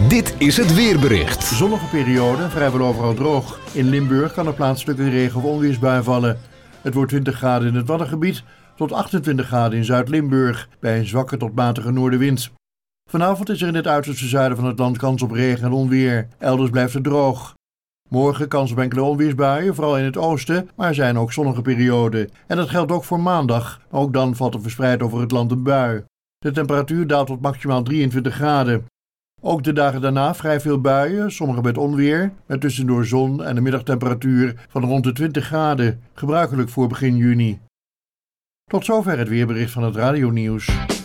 Dit is het weerbericht. Zonnige periode en vrijwel overal droog. In Limburg kan er plaatselijk een regen- of onweersbui vallen. Het wordt 20 graden in het Waddengebied tot 28 graden in Zuid-Limburg bij een zwakke tot matige noordenwind. Vanavond is er in het uiterste zuiden van het land kans op regen en onweer. Elders blijft het droog. Morgen kans op enkele onweersbuien, vooral in het oosten, maar er zijn ook zonnige perioden. En dat geldt ook voor maandag, maar ook dan valt er verspreid over het land een bui. De temperatuur daalt tot maximaal 23 graden. Ook de dagen daarna vrij veel buien, sommige met onweer, met tussendoor zon en een middagtemperatuur van rond de 20 graden, gebruikelijk voor begin juni. Tot zover het weerbericht van het radionieuws.